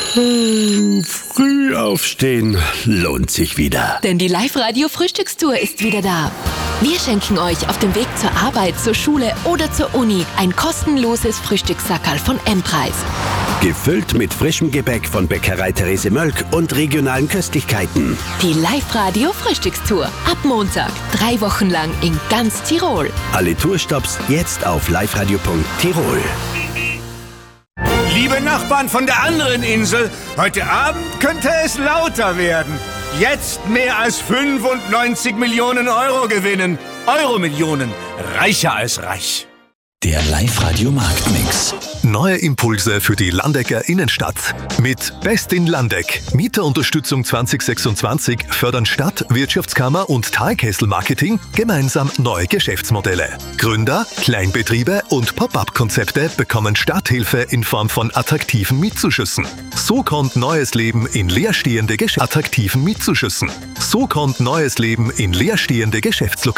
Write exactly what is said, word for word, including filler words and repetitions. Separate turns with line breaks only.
Hm, früh aufstehen lohnt sich wieder.
Denn die Live-Radio-Frühstückstour ist wieder da. Wir schenken euch auf dem Weg zur Arbeit, zur Schule oder zur Uni ein kostenloses Frühstückssackerl von M-Preis.
Gefüllt mit frischem Gebäck von Bäckerei Therese Mölk und regionalen Köstlichkeiten.
Die Live-Radio-Frühstückstour. Ab Montag. Drei Wochen lang in ganz Tirol.
Alle Tourstops jetzt auf liveradio punkt tirol.
Liebe Nachbarn von der anderen Insel, heute Abend könnte es lauter werden. Jetzt mehr als fünfundneunzig Millionen Euro gewinnen. Euro-Millionen. Reicher als reich.
Der Live-Radio-Marktmix.
Neue Impulse für die Landecker Innenstadt. Mit Best in Landeck. Mieterunterstützung zwanzig sechsundzwanzig fördern Stadt, Wirtschaftskammer und Talkessel Marketing gemeinsam neue Geschäftsmodelle. Gründer, Kleinbetriebe und Pop-up-Konzepte bekommen Starthilfe in Form von attraktiven Mietzuschüssen. So kommt neues Leben in leerstehende Gesch- attraktiven Mietzuschüssen. So kommt neues Leben in leerstehende Geschäftslokale.